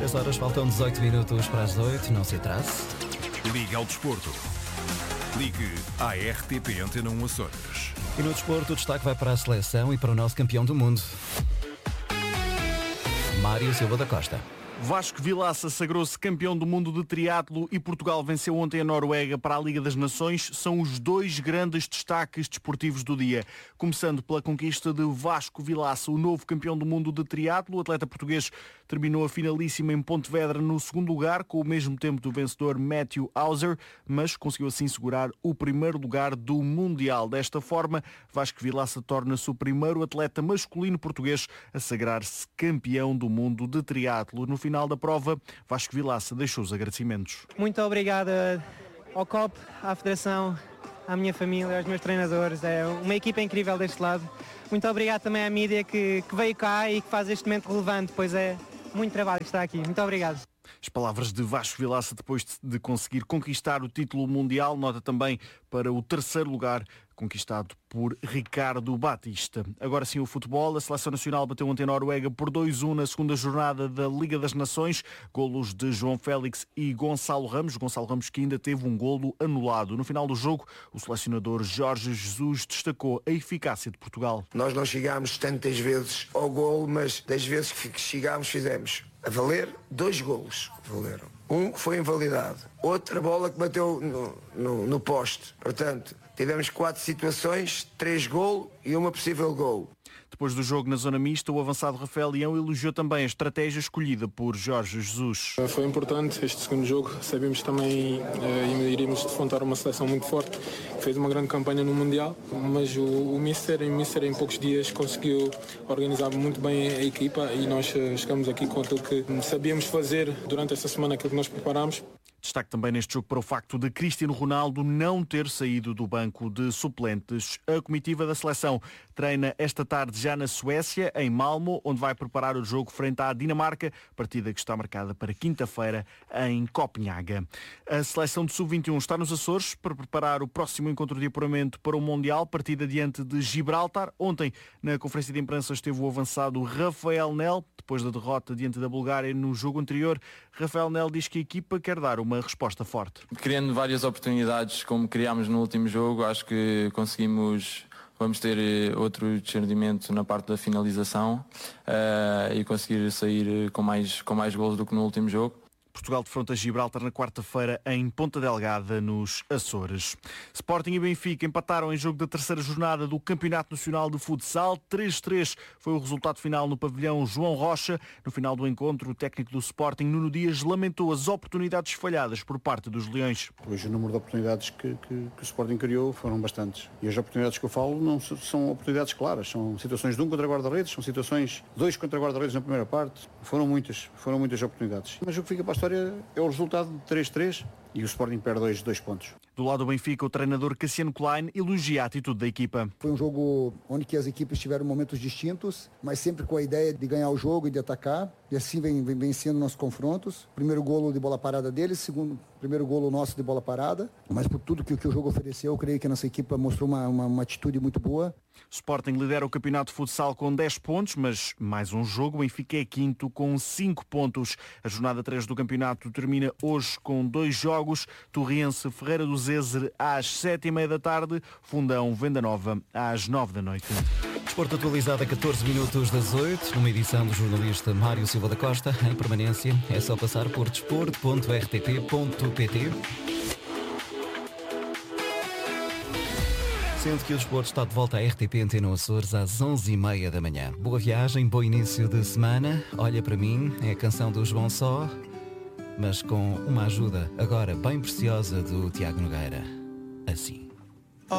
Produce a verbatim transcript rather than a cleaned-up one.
dez horas, faltam dezoito minutos para as oito, não se atrase. Liga ao desporto. Ligue à R T P Antena um Açores. E no desporto o destaque vai para a seleção e para o nosso campeão do mundo, Mário Silva da Costa. Vasco Vilaça sagrou-se campeão do mundo de triatlo e Portugal venceu ontem a Noruega para a Liga das Nações. São os dois grandes destaques desportivos do dia. Começando pela conquista de Vasco Vilaça, o novo campeão do mundo de triatlo. O atleta português terminou a finalíssima em Pontevedra no segundo lugar, com o mesmo tempo do vencedor Matthew Hauser, mas conseguiu assim segurar o primeiro lugar do Mundial. Desta forma, Vasco Vilaça torna-se o primeiro atleta masculino português a sagrar-se campeão do mundo de triatlo. No final da prova, Vasco Vilaça deixou os agradecimentos. Muito obrigada ao C O P, à Federação, à minha família, aos meus treinadores. É uma equipa incrível deste lado. Muito obrigado também à mídia que, que veio cá e que faz este momento relevante, pois é muito trabalho que está aqui. Muito obrigado. As palavras de Vasco Vilaça depois de conseguir conquistar o título mundial, nota também para o terceiro lugar conquistado por Ricardo Batista. Agora sim o futebol. A Seleção Nacional bateu ontem a Noruega por dois a um na segunda jornada da Liga das Nações. Golos de João Félix e Gonçalo Ramos. Gonçalo Ramos que ainda teve um golo anulado. No final do jogo, o selecionador Jorge Jesus destacou a eficácia de Portugal. Nós não chegámos tantas vezes ao golo, mas das vezes que chegámos fizemos a valer dois golos. Valeram. Um foi invalidado. Outra bola que bateu no, no, no poste. Portanto, tivemos quatro situações, três golos e uma possível golo. Depois do jogo na zona mista, o avançado Rafael Leão elogiou também a estratégia escolhida por Jorge Jesus. Foi importante este segundo jogo. Sabemos que também uh, iríamos defrontar uma seleção muito forte, que fez uma grande campanha no Mundial, mas o, o Mister, o Mister em poucos dias conseguiu organizar muito bem a equipa e nós uh, chegamos aqui com aquilo que sabíamos fazer durante essa semana, aquilo que nós preparámos. Destaque também neste jogo para o facto de Cristiano Ronaldo não ter saído do banco de suplentes. A comitiva da seleção treina esta tarde já na Suécia, em Malmö, onde vai preparar o jogo frente à Dinamarca, partida que está marcada para quinta-feira em Copenhaga. A seleção de sub vinte e um está nos Açores para preparar o próximo encontro de apuramento para o Mundial, partida diante de Gibraltar. Ontem, na conferência de imprensa, esteve o avançado Rafael Nel, depois da derrota diante da Bulgária no jogo anterior. Rafael Nel diz que a equipa quer dar uma resposta forte. Criando várias oportunidades como criámos no último jogo, acho que conseguimos, vamos ter outro discernimento na parte da finalização uh, e conseguir sair com mais, com mais golos do que no último jogo. Portugal defronta Gibraltar na quarta-feira em Ponta Delgada, nos Açores. Sporting e Benfica empataram em jogo da terceira jornada do Campeonato Nacional de Futsal. três a três foi o resultado final no pavilhão João Rocha. No final do encontro, o técnico do Sporting, Nuno Dias, lamentou as oportunidades falhadas por parte dos Leões. Hoje o número de oportunidades que, que, que o Sporting criou foram bastantes. E as oportunidades que eu falo não são oportunidades claras. São situações de um contra guarda-redes, são situações de dois contra guarda-redes na primeira parte. Foram muitas, foram muitas oportunidades. Mas o que fica para a história é o resultado de três a três e o Sporting perde dois, dois pontos. Do lado do Benfica, o treinador Cassiano Klein elogia a atitude da equipa. Foi um jogo onde que as equipes tiveram momentos distintos, mas sempre com a ideia de ganhar o jogo e de atacar. E assim vem, vem vencendo nossos confrontos. Primeiro golo de bola parada deles, segundo, primeiro golo nosso de bola parada. Mas por tudo que, que o jogo ofereceu, eu creio que a nossa equipa mostrou uma, uma, uma atitude muito boa. Sporting lidera o campeonato de futsal com dez pontos, mas mais um jogo. O Benfica é quinto com cinco pontos. A jornada três do campeonato termina hoje com dois jogos. Torriense Ferreira do Zezer às sete e meia da tarde. Fundão Venda Nova às nove da noite. Desporto atualizado a catorze minutos das oito, numa edição do jornalista Mário Silva da Costa, em permanência. É só passar por desporto ponto r t p ponto p t. Sendo que o desporto está de volta à R T P Antena Açores às onze e meia da manhã. Boa viagem, bom início de semana. Olha para mim, é a canção do João Só, mas com uma ajuda agora bem preciosa do Tiago Nogueira. Assim.